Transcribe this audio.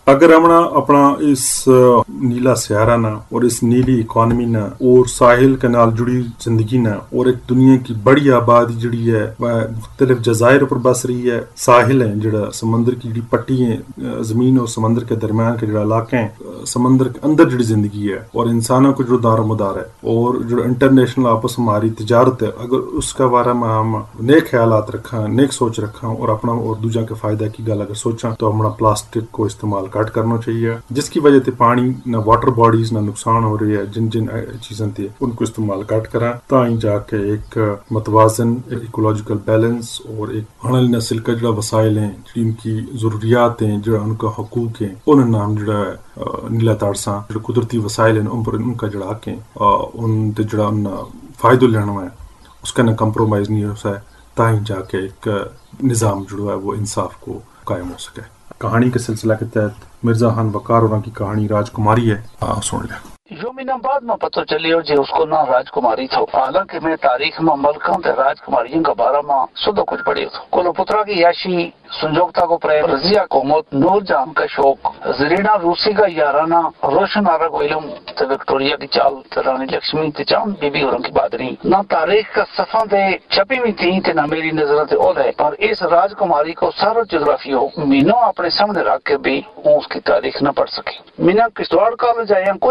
اگر ہم اپنا اس نیلا سیارہ نا اور اس نیلی اکانومی نا اور ساحل کے نال جڑی زندگی نا اور ایک دنیا کی بڑی آبادی جڑی ہے وہ مختلف جزائر پر بس رہی ہے، ساحل ہیں جڑا سمندر کی جڑی پٹی ہیں، زمین اور سمندر کے درمیان کے جڑا علاقے ہیں، سمندر کے اندر جڑی زندگی ہے اور انسانوں کو جو دار و مدار ہے اور جو انٹرنیشنل آپس ہماری تجارت ہے، اگر اس کا بارے میں ہم نیک خیالات رکھاں، نیک سوچ رکھاں اور اپنا اور دوجا کے فائدہ کی گل اگر سوچاں تو ہمارا پلاسٹک کو استعمال کٹ کرنا چاہیے، جس کی وجہ سے پانی نہ واٹر باڈیز نہ نقصان ہو رہی ہے، جن چیزیں تھے ان کو استعمال کٹ کریں تاکہ جا کے ایک متوازن ایکولوجیکل بیلنس اور ایک آنے والی نسل کا جڑا وسائل ہیں، جن کی ضروریات ہیں، جو ان کا حقوق ہیں، ان نام جڑا نیلا تارساں جو قدرتی وسائل ہیں ان کا جڑا حق ہیں ان تے جڑا ان فائدہ لینا ہے اس کا نہ کمپرومائز نہیں ہو سکے تاکہ جا کے ایک نظام جڑا ہے وہ انصاف کو قائم ہو سکے۔ کہانی کے سلسلہ کے تحت مرزا خان وقار اور کی کہانی راج کماری ہے، سن لیں۔ جو مہینہ بعد میں پتہ چلی ہو جی اس کو نہ راج کماری تھا، حالانکہ میں تاریخ میں ملکوں تے راج کماریوں کا بارہ میں سدو کچھ پڑھی تھا۔ کولو پترا کی یاشی، سنجوکتا کو پرے، رضیہ کومت، نور جہاں کا شوق، زرینا روسی کا یارانہ، روشن آرا کو علم، تے وکٹوریا کی چال، تے رانی لکشمی تے چاند بی بی اوروں کی بادری نہ تاریخ کا صفحہ تے چھپی ہوئی تھی تے نہ میری نظر تے اول ہے، پر اس راج کماری کو سارا جغرافیوں مینوں اپنے سامنے رکھ کے بھی اس کی تاریخ نہ پڑھ سکی۔ مینا کشتواڑ کالج آیا